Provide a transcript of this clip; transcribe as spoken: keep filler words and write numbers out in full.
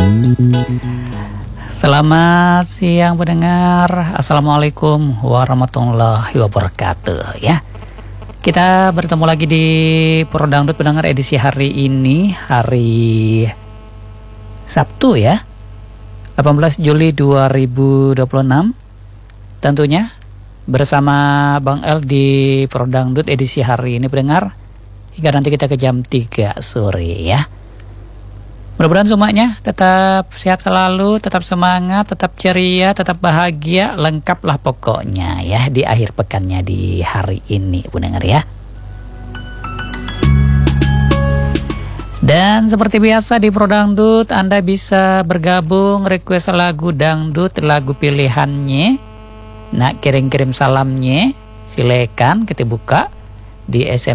Selamat siang pendengar. Assalamualaikum warahmatullahi wabarakatuh ya. Kita bertemu lagi di Pro Dangdut pendengar edisi hari ini, hari Sabtu ya, delapan belas Juli dua ribu dua puluh enam. Tentunya bersama Bang El di Pro Dangdut edisi hari ini pendengar, hingga nanti kita ke jam tiga sore ya. Mudah-mudahan semuanya tetap sehat selalu, tetap semangat, tetap ceria, tetap bahagia, lengkaplah pokoknya ya di akhir pekannya di hari ini pendengar ya. Dan seperti biasa di Pro Dangdut Anda bisa bergabung, request lagu dangdut, lagu pilihannya. Nak kirim-kirim salamnya, silakan kita buka di S M